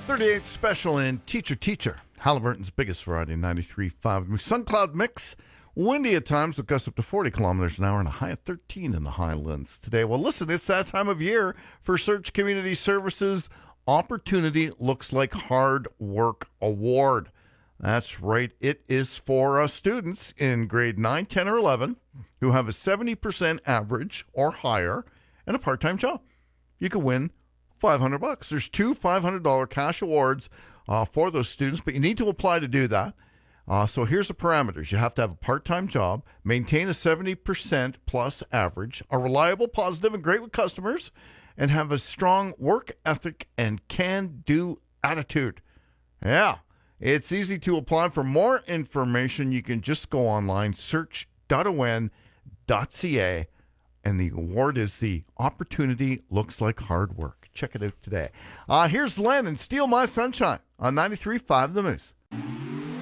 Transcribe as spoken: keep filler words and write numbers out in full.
thirty-eighth special in Teacher Teacher, Halliburton's biggest variety, ninety-three point five. Suncloud mix, windy at times with gusts up to forty kilometers an hour and a high of thirteen in the Highlands today. Well, listen, it's that time of year for Search Community Services Opportunity Looks Like Hard Work Award. That's right. It is for uh, students in grade nine, ten, or eleven who have a seventy percent average or higher and a part-time job. You can win five hundred bucks. There's two five hundred dollars cash awards uh, for those students, but you need to apply to do that. Uh, so here's the parameters. You have to have a part-time job, maintain a seventy percent plus average, are reliable, positive, and great with customers, and have a strong work ethic and can-do attitude. Yeah, it's easy to apply. For more information, you can just go online, search dot o n dot c a, and the award is the Opportunity Looks Like Hard Work. Check it out today. Uh, here's Len and Steal My Sunshine on ninety-three point five The Moose.